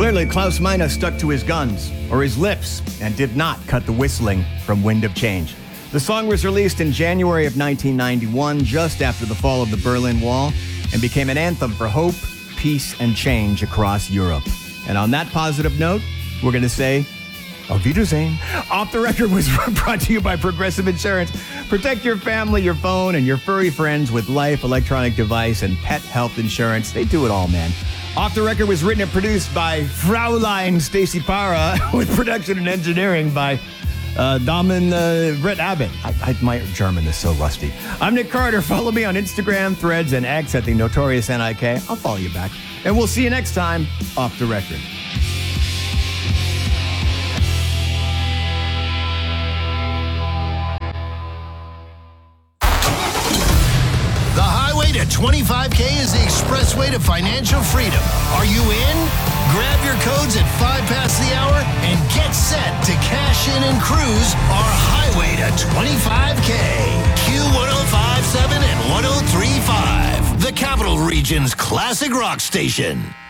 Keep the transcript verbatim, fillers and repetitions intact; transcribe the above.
Clearly, Klaus Meine stuck to his guns, or his lips, and did not cut the whistling from Wind of Change. The song was released in January of nineteen ninety-one, just after the fall of the Berlin Wall, and became an anthem for hope, peace, and change across Europe. And on that positive note, we're going to say, Auf Wiedersehen. Off the Record was brought to you by Progressive Insurance. Protect your family, your phone, and your furry friends with life, electronic device, and pet health insurance. They do it all, man. Off the Record was written and produced by Fraulein Stacey Para, with production and engineering by uh, Damen uh, Brett Abbott. I, I, my German is so rusty. I'm Nick Carter. Follow me on Instagram, Threads, and X at the Notorious N I K. I'll follow you back. And we'll see you next time, Off the Record. twenty-five K is the expressway to financial freedom. Are you in? Grab your codes at five past the hour and get set to cash in and cruise our highway to twenty-five K. Q one oh five point seven and one oh three point five, the Capital Region's classic rock station.